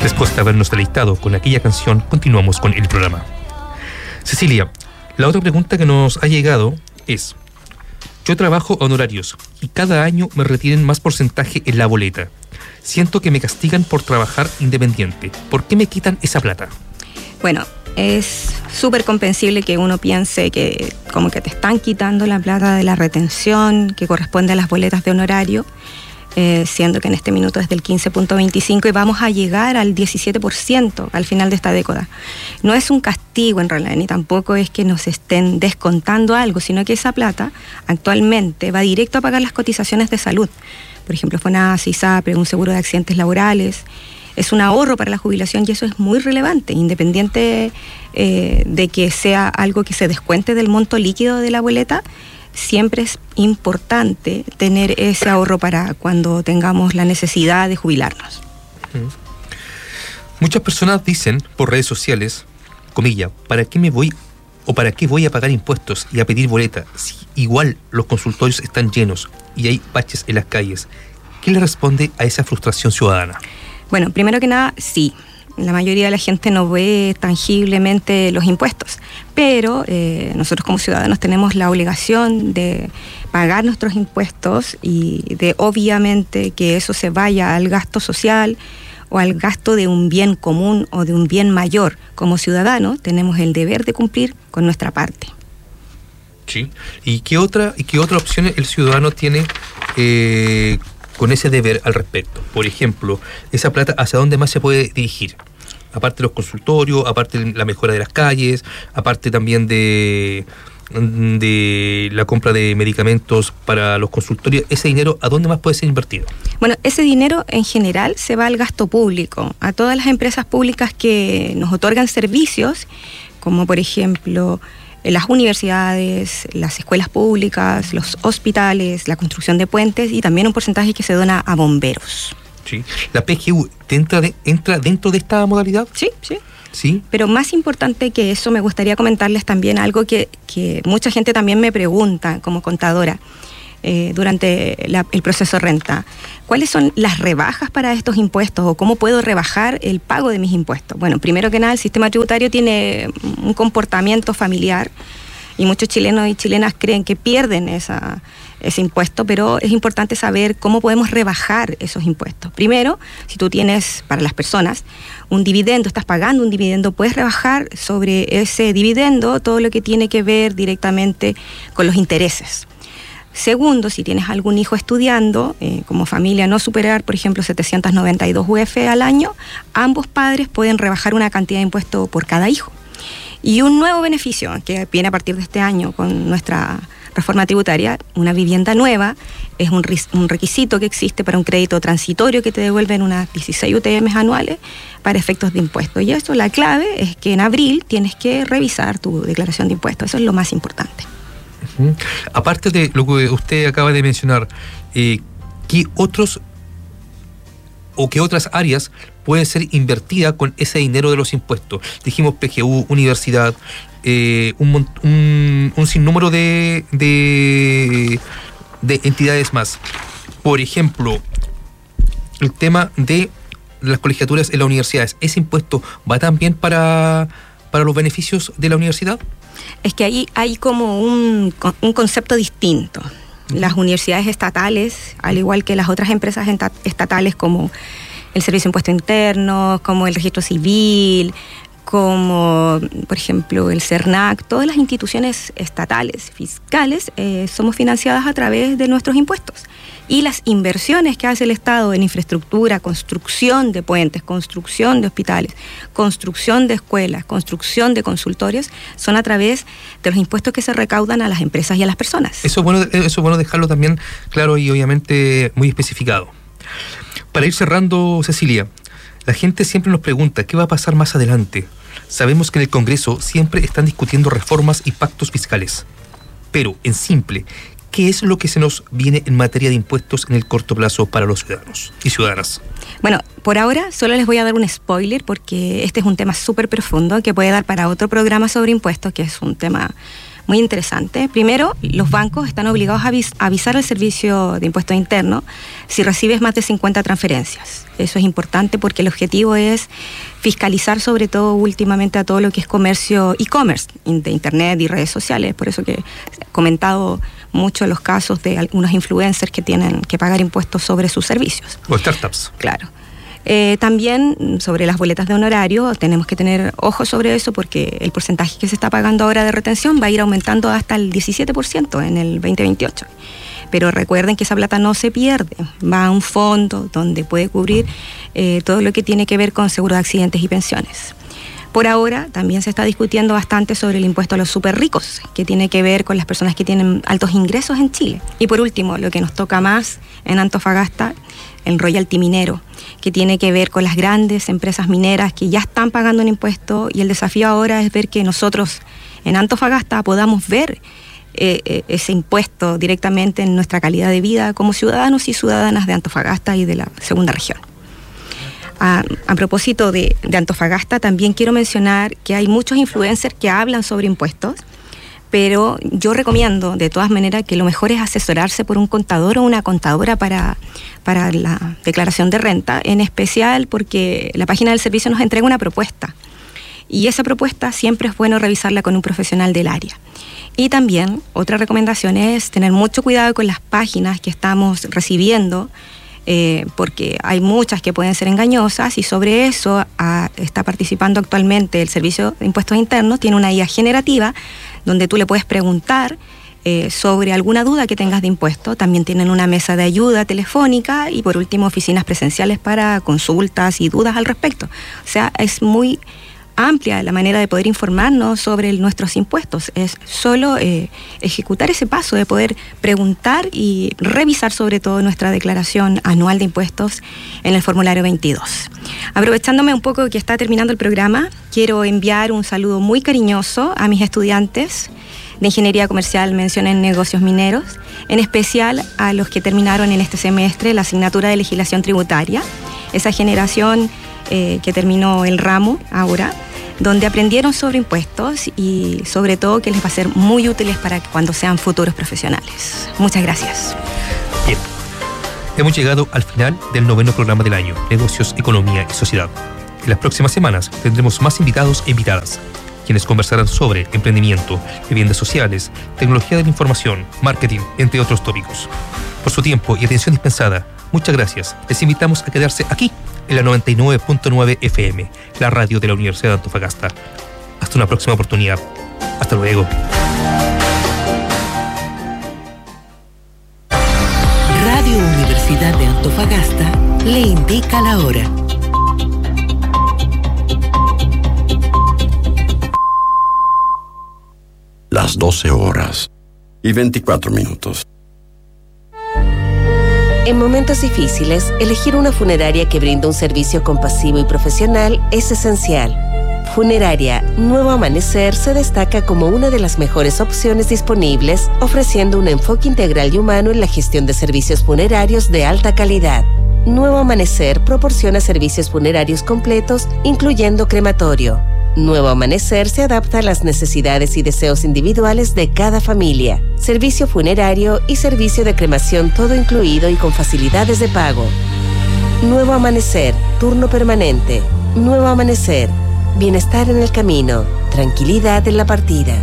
Después de habernos deleitado con aquella canción, continuamos con el programa. Cecilia, la otra pregunta que nos ha llegado es: yo trabajo a honorarios y cada año me retienen más porcentaje en la boleta. Siento que me castigan por trabajar independiente. ¿Por qué me quitan esa plata? Bueno, es súper comprensible que uno piense que como que te están quitando la plata de la retención que corresponde a las boletas de honorario, siendo que en este minuto es del 15.25 y vamos a llegar al 17% al final de esta década. No es un castigo en realidad, ni tampoco es que nos estén descontando algo, sino que esa plata actualmente va directo a pagar las cotizaciones de salud. Por ejemplo, FONASA, ISAPRE, un seguro de accidentes laborales. Es un ahorro para la jubilación y eso es muy relevante, independiente de que sea algo que se descuente del monto líquido de la boleta. Siempre es importante tener ese ahorro para cuando tengamos la necesidad de jubilarnos. Muchas personas dicen por redes sociales, comilla, ¿para qué me voy o para qué voy a pagar impuestos y a pedir boleta si igual los consultorios están llenos y hay baches en las calles? ¿Qué le responde a esa frustración ciudadana? Bueno, primero que nada, sí. La mayoría de la gente no ve tangiblemente los impuestos, pero nosotros como ciudadanos tenemos la obligación de pagar nuestros impuestos y de obviamente que eso se vaya al gasto social o al gasto de un bien común o de un bien mayor. Como ciudadanos tenemos el deber de cumplir con nuestra parte. Sí. ¿Y qué otra opción el ciudadano tiene con ese deber al respecto? Por ejemplo, esa plata, ¿hacia dónde más se puede dirigir? Aparte de los consultorios, aparte de la mejora de las calles, aparte también de la compra de medicamentos para los consultorios, ¿ese dinero a dónde más puede ser invertido? Bueno, ese dinero en general se va al gasto público, a todas las empresas públicas que nos otorgan servicios, como por ejemplo las universidades, las escuelas públicas, los hospitales, la construcción de puentes y también un porcentaje que se dona a bomberos. Sí. ¿La PGU entra dentro de esta modalidad? Sí, sí. ¿Sí? Pero más importante que eso, me gustaría comentarles también algo que mucha gente también me pregunta como contadora durante el proceso de renta. ¿Cuáles son las rebajas para estos impuestos o cómo puedo rebajar el pago de mis impuestos? Bueno, primero que nada, el sistema tributario tiene un comportamiento familiar y muchos chilenos y chilenas creen que pierden ese impuesto, pero es importante saber cómo podemos rebajar esos impuestos. Primero, si tú tienes, para las personas, un dividendo, estás pagando un dividendo, puedes rebajar sobre ese dividendo todo lo que tiene que ver directamente con los intereses. Segundo, si tienes algún hijo estudiando, como familia no superar, por ejemplo, 792 UF al año, ambos padres pueden rebajar una cantidad de impuesto por cada hijo. Y un nuevo beneficio que viene a partir de este año con nuestra reforma tributaria, una vivienda nueva, es un requisito que existe para un crédito transitorio que te devuelven unas 16 UTM anuales para efectos de impuestos. Y eso, la clave es que en abril tienes que revisar tu declaración de impuestos. Eso es lo más importante. Aparte de lo que usted acaba de mencionar, ¿qué otras áreas pueden ser invertidas con ese dinero de los impuestos? Dijimos PGU, universidad, un sinnúmero de entidades más. Por ejemplo, el tema de las colegiaturas en las universidades. ¿Ese impuesto va también para los beneficios de la universidad? Es que ahí hay como un concepto distinto. Las universidades estatales, al igual que las otras empresas estatales como el Servicio de Impuestos Internos, como el Registro Civil, como por ejemplo el CERNAC, todas las instituciones estatales, fiscales, somos financiadas a través de nuestros impuestos. Y las inversiones que hace el Estado en infraestructura, construcción de puentes, construcción de hospitales, construcción de escuelas, construcción de consultorios, son a través de los impuestos que se recaudan a las empresas y a las personas. Eso es bueno dejarlo también claro y obviamente muy especificado. Para ir cerrando, Cecilia, la gente siempre nos pregunta qué va a pasar más adelante. Sabemos que en el Congreso siempre están discutiendo reformas y pactos fiscales. Pero, en simple, ¿qué es lo que se nos viene en materia de impuestos en el corto plazo para los ciudadanos y ciudadanas? Bueno, por ahora solo les voy a dar un spoiler porque este es un tema súper profundo que puede dar para otro programa sobre impuestos, que es un tema muy interesante. Primero, los bancos están obligados a avisar al Servicio de Impuestos Internos si recibes más de 50 transferencias. Eso es importante porque el objetivo es fiscalizar sobre todo últimamente a todo lo que es comercio e-commerce de internet y redes sociales. Por eso que he comentado mucho los casos de algunos influencers que tienen que pagar impuestos sobre sus servicios. O startups. Claro. También sobre las boletas de honorario tenemos que tener ojo sobre eso porque el porcentaje que se está pagando ahora de retención va a ir aumentando hasta el 17% en el 2028. Pero recuerden que esa plata no se pierde, va a un fondo donde puede cubrir todo lo que tiene que ver con seguro de accidentes y pensiones. Por ahora también se está discutiendo bastante sobre el impuesto a los súper ricos, que tiene que ver con las personas que tienen altos ingresos en Chile. Y por último, lo que nos toca más en Antofagasta, el royalty minero, que tiene que ver con las grandes empresas mineras que ya están pagando un impuesto, y el desafío ahora es ver que nosotros en Antofagasta podamos ver ese impuesto directamente en nuestra calidad de vida como ciudadanos y ciudadanas de Antofagasta y de la segunda región. A propósito de Antofagasta, también quiero mencionar que hay muchos influencers que hablan sobre impuestos, pero yo recomiendo de todas maneras que lo mejor es asesorarse por un contador o una contadora para la declaración de renta, en especial porque la página del servicio nos entrega una propuesta y esa propuesta siempre es bueno revisarla con un profesional del área. Y también otra recomendación es tener mucho cuidado con las páginas que estamos recibiendo, porque hay muchas que pueden ser engañosas, y sobre eso está participando actualmente el Servicio de Impuestos Internos. Tiene una guía generativa donde tú le puedes preguntar sobre alguna duda que tengas de impuesto. También tienen una mesa de ayuda telefónica y por último oficinas presenciales para consultas y dudas al respecto. O sea, es muy amplia la manera de poder informarnos sobre nuestros impuestos. Es solo ejecutar ese paso de poder preguntar y revisar sobre todo nuestra declaración anual de impuestos en el formulario 22. Aprovechándome un poco que está terminando el programa, quiero enviar un saludo muy cariñoso a mis estudiantes de Ingeniería Comercial, mención en Negocios Mineros, en especial a los que terminaron en este semestre la asignatura de Legislación Tributaria, esa generación que terminó el ramo ahora, donde aprendieron sobre impuestos y sobre todo que les va a ser muy útiles para cuando sean futuros profesionales. Muchas gracias. Bien, hemos llegado al final del 9º programa del año, Negocios, Economía y Sociedad. En las próximas semanas tendremos más invitados e invitadas, quienes conversarán sobre emprendimiento, viviendas sociales, tecnología de la información, marketing, entre otros tópicos. Por su tiempo y atención dispensada, muchas gracias. Les invitamos a quedarse aquí, en la 99.9 FM, la radio de la Universidad de Antofagasta. Hasta una próxima oportunidad. Hasta luego. Radio Universidad de Antofagasta le indica la hora. Las 12 horas y 24 minutos. En momentos difíciles, elegir una funeraria que brinda un servicio compasivo y profesional es esencial. Funeraria Nuevo Amanecer se destaca como una de las mejores opciones disponibles, ofreciendo un enfoque integral y humano en la gestión de servicios funerarios de alta calidad. Nuevo Amanecer proporciona servicios funerarios completos, incluyendo crematorio. Nuevo Amanecer se adapta a las necesidades y deseos individuales de cada familia. Servicio funerario y servicio de cremación todo incluido y con facilidades de pago. Nuevo Amanecer, turno permanente. Nuevo Amanecer, bienestar en el camino, tranquilidad en la partida.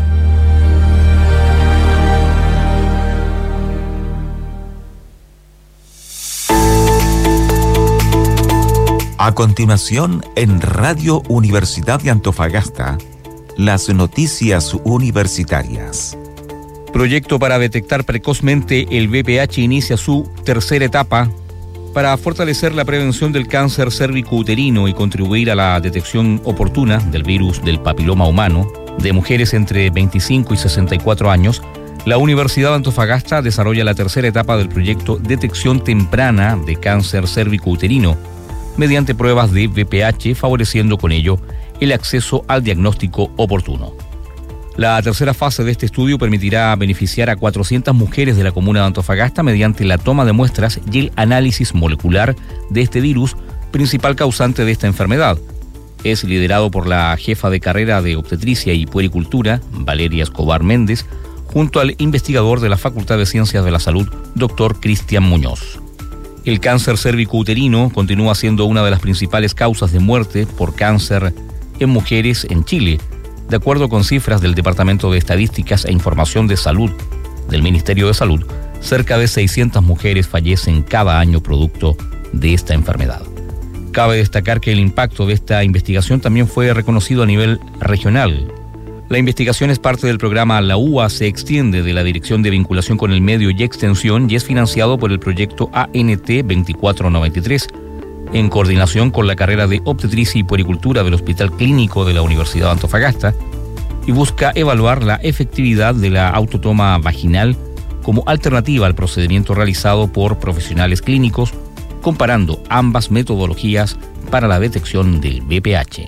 A continuación, en Radio Universidad de Antofagasta, las noticias universitarias. Proyecto para detectar precozmente el VPH inicia su tercera etapa para fortalecer la prevención del cáncer cérvico-uterino y contribuir a la detección oportuna del virus del papiloma humano de mujeres entre 25 y 64 años. La Universidad de Antofagasta desarrolla la tercera etapa del proyecto Detección Temprana de Cáncer Cérvico-Uterino, mediante pruebas de VPH, favoreciendo con ello el acceso al diagnóstico oportuno. La tercera fase de este estudio permitirá beneficiar a 400 mujeres de la comuna de Antofagasta mediante la toma de muestras y el análisis molecular de este virus, principal causante de esta enfermedad. es liderado por la jefa de carrera de obstetricia y puericultura, Valeria Escobar Méndez, junto al investigador de la Facultad de Ciencias de la Salud, Dr. Cristian Muñoz. El cáncer cérvico-uterino continúa siendo una de las principales causas de muerte por cáncer en mujeres en Chile, de acuerdo con cifras del Departamento de Estadísticas e Información de Salud del Ministerio de Salud. Cerca de 600 mujeres fallecen cada año producto de esta enfermedad. Cabe destacar que el impacto de esta investigación también fue reconocido a nivel regional. La investigación es parte del programa La UA se extiende de la Dirección de Vinculación con el Medio y Extensión y es financiado por el proyecto ANT 2493, en coordinación con la carrera de obstetricia y puericultura del Hospital Clínico de la Universidad de Antofagasta, y busca evaluar la efectividad de la autotoma vaginal como alternativa al procedimiento realizado por profesionales clínicos, comparando ambas metodologías para la detección del VPH.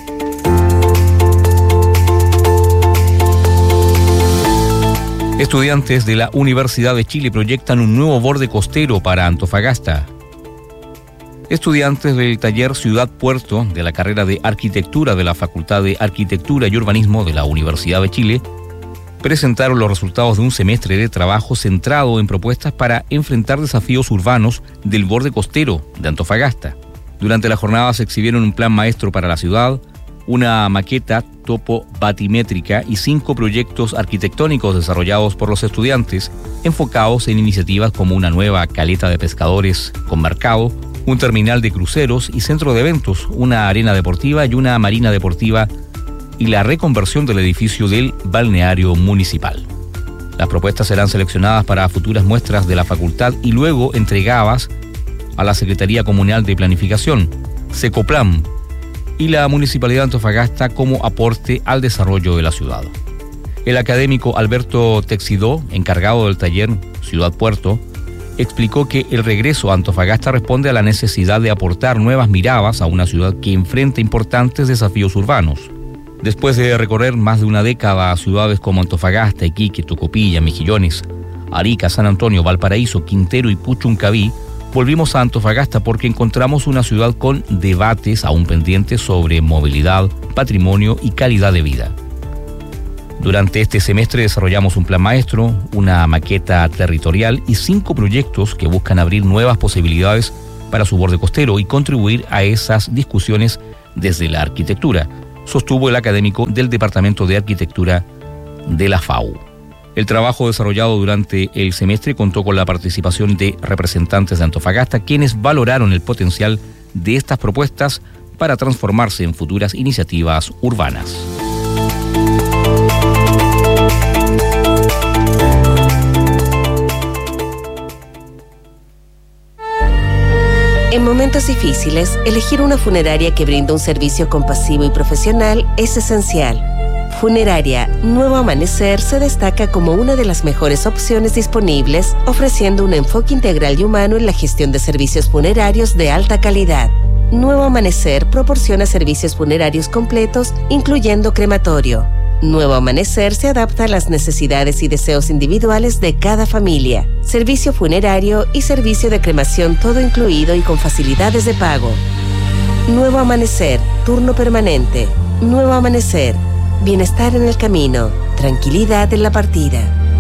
Estudiantes de la Universidad de Chile proyectan un nuevo borde costero para Antofagasta. Estudiantes del taller Ciudad Puerto de la carrera de Arquitectura de la Facultad de Arquitectura y Urbanismo de la Universidad de Chile presentaron los resultados de un semestre de trabajo centrado en propuestas para enfrentar desafíos urbanos del borde costero de Antofagasta. Durante la jornada se exhibieron un plan maestro para la ciudad, una maqueta topo-batimétrica y 5 proyectos arquitectónicos desarrollados por los estudiantes, enfocados en iniciativas como una nueva caleta de pescadores con mercado, un terminal de cruceros y centro de eventos, una arena deportiva y una marina deportiva, y la reconversión del edificio del balneario municipal. Las propuestas serán seleccionadas para futuras muestras de la facultad y luego entregadas a la Secretaría Comunal de Planificación, Secoplan, y la Municipalidad de Antofagasta como aporte al desarrollo de la ciudad. El académico Alberto Texidó, encargado del taller Ciudad Puerto, explicó que el regreso a Antofagasta responde a la necesidad de aportar nuevas miradas a una ciudad que enfrenta importantes desafíos urbanos. Después de recorrer más de una década a ciudades como Antofagasta, Iquique, Tocopilla, Mejillones, Arica, San Antonio, Valparaíso, Quintero y Puchuncaví, volvimos a Antofagasta porque encontramos una ciudad con debates aún pendientes sobre movilidad, patrimonio y calidad de vida. Durante este semestre desarrollamos un plan maestro, una maqueta territorial y 5 proyectos que buscan abrir nuevas posibilidades para su borde costero y contribuir a esas discusiones desde la arquitectura, sostuvo el académico del Departamento de Arquitectura de la FAU. El trabajo desarrollado durante el semestre contó con la participación de representantes de Antofagasta, quienes valoraron el potencial de estas propuestas para transformarse en futuras iniciativas urbanas. En momentos difíciles, elegir una funeraria que brinda un servicio compasivo y profesional es esencial. Funeraria Nuevo Amanecer se destaca como una de las mejores opciones disponibles, ofreciendo un enfoque integral y humano en la gestión de servicios funerarios de alta calidad. Nuevo Amanecer proporciona servicios funerarios completos, incluyendo crematorio. Nuevo Amanecer se adapta a las necesidades y deseos individuales de cada familia. Servicio funerario y servicio de cremación todo incluido y con facilidades de pago. Nuevo Amanecer, turno permanente. Nuevo Amanecer, bienestar en el camino, tranquilidad en la partida.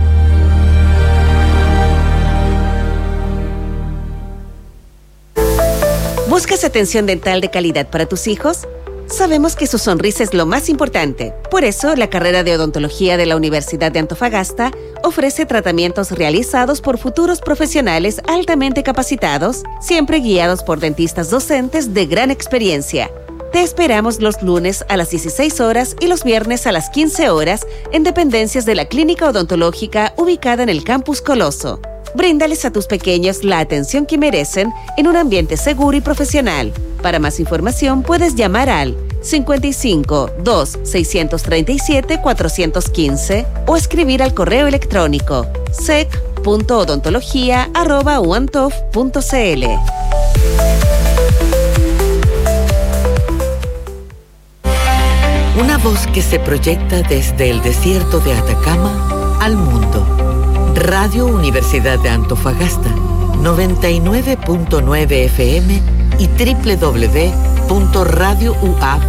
¿Buscas atención dental de calidad para tus hijos? Sabemos que su sonrisa es lo más importante. Por eso, la carrera de odontología de la Universidad de Antofagasta ofrece tratamientos realizados por futuros profesionales altamente capacitados, siempre guiados por dentistas docentes de gran experiencia. Te esperamos los lunes a las 16 horas y los viernes a las 15 horas en dependencias de la Clínica Odontológica ubicada en el Campus Coloso. Bríndales a tus pequeños la atención que merecen en un ambiente seguro y profesional. Para más información puedes llamar al 55 2 637 415 o escribir al correo electrónico sec.odontología@uantof.cl. Una voz que se proyecta desde el desierto de Atacama al mundo. Radio Universidad de Antofagasta, 99.9 FM y www.radiouap.cl.